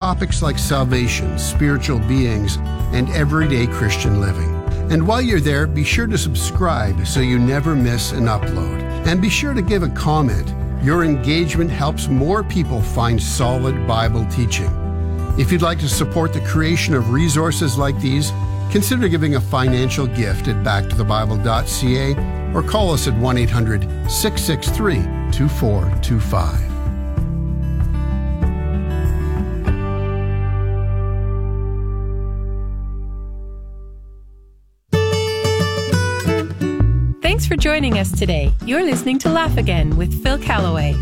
topics like salvation, spiritual beings, and everyday Christian living. And while you're there, be sure to subscribe so you never miss an upload. And be sure to give a comment. Your engagement helps more people find solid Bible teaching. If you'd like to support the creation of resources like these, consider giving a financial gift at backtothebible.ca or call us at 1-800-663-2425. Thanks for joining us today. You're listening to Laugh Again with Phil Callaway.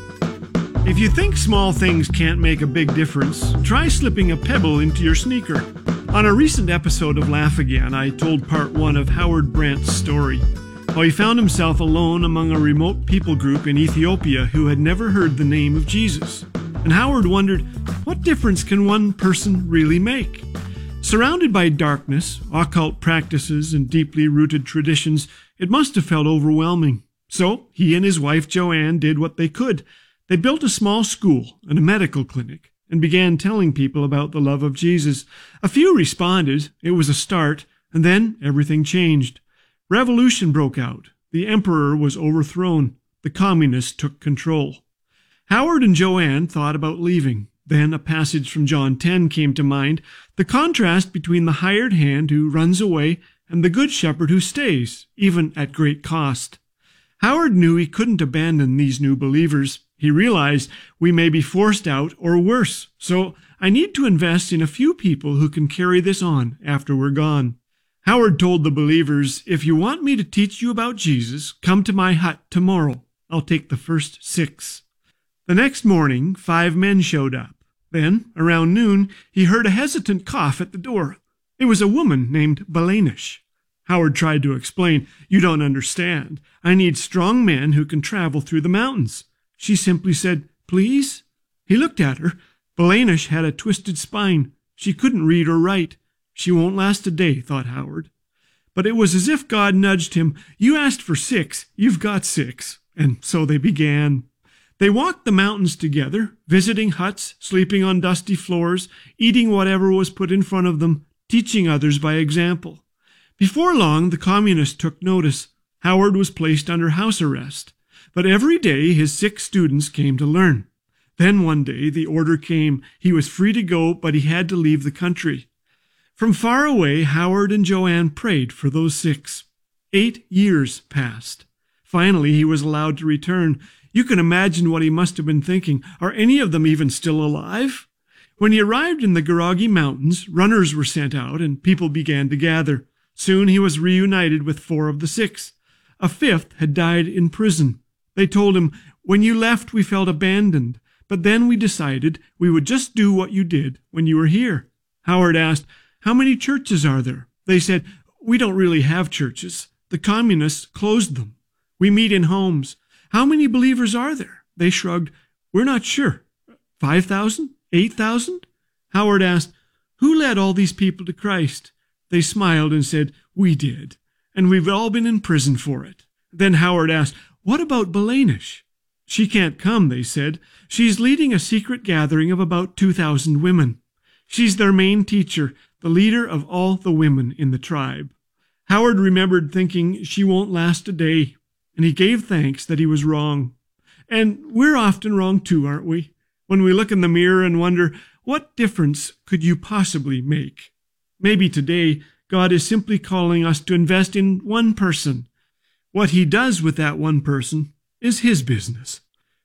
If you think small things can't make a big difference, try slipping a pebble into your sneaker. On a recent episode of Laugh Again, I told part one of Howard Brandt's story, how he found himself alone among a remote people group in Ethiopia who had never heard the name of Jesus. And Howard wondered, what difference can one person really make? Surrounded by darkness, occult practices, and deeply rooted traditions, it must have felt overwhelming. So he and his wife Joanne did what they could. They built a small school and a medical clinic and began telling people about the love of Jesus. A few responded. It was a start, and then everything changed. Revolution broke out. The emperor was overthrown. The communists took control. Howard and Joanne thought about leaving. Then a passage from John 10 came to mind, the contrast between the hired hand who runs away and the good shepherd who stays, even at great cost. Howard knew he couldn't abandon these new believers. He realized we may be forced out or worse, so I need to invest in a few people who can carry this on after we're gone. Howard told the believers, if you want me to teach you about Jesus, come to my hut tomorrow. I'll take the first 6. The next morning, 5 men showed up. Then, around noon, he heard a hesitant cough at the door. It was a woman named Balanish. Howard tried to explain, you don't understand. I need strong men who can travel through the mountains. She simply said, please? He looked at her. Balanish had a twisted spine. She couldn't read or write. She won't last a day, thought Howard. But it was as if God nudged him. You asked for 6. You've got 6. And so they began. They walked the mountains together, visiting huts, sleeping on dusty floors, eating whatever was put in front of them, teaching others by example. Before long, the communists took notice. Howard was placed under house arrest. But every day his 6 students came to learn. Then one day the order came. He was free to go, but he had to leave the country. From far away, Howard and Joanne prayed for those 6. 8 years passed. Finally, he was allowed to return. You can imagine what he must have been thinking. Are any of them even still alive? When he arrived in the Guragi Mountains, runners were sent out and people began to gather. Soon he was reunited with 4 of the 6. A 5th had died in prison. They told him, when you left, we felt abandoned, but then we decided we would just do what you did when you were here. Howard asked, how many churches are there? They said, we don't really have churches. The communists closed them. We meet in homes. How many believers are there? They shrugged, we're not sure. 5,000? 8,000? Howard asked, who led all these people to Christ? They smiled and said, we did, and we've all been in prison for it. Then Howard asked, what about Balanish? She can't come, they said. She's leading a secret gathering of about 2,000 women. She's their main teacher, the leader of all the women in the tribe. Howard remembered thinking, she won't last a day, and he gave thanks that he was wrong. And we're often wrong too, aren't we? When we look in the mirror and wonder, what difference could you possibly make? Maybe today, God is simply calling us to invest in one person. What he does with that one person is his business.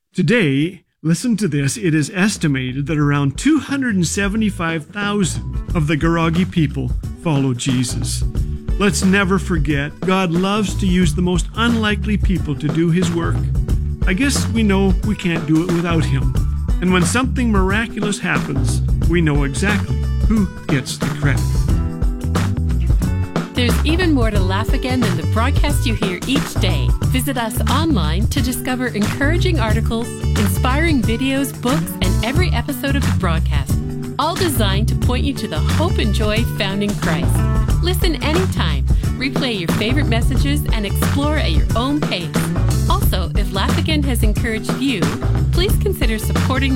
Today, listen to this, it is estimated that around 275,000 of the Guragi people follow Jesus. Let's never forget, God loves to use the most unlikely people to do his work. I guess we know we can't do it without him. And when something miraculous happens, we know exactly who gets the credit. There's even more to Laugh Again than the broadcast you hear each day. Visit us online to discover encouraging articles, inspiring videos, books, and every episode of the broadcast, all designed to point you to the hope and joy found in Christ. Listen anytime, replay your favorite messages, and explore at your own pace. Also, if Laugh Again has encouraged you, please consider supporting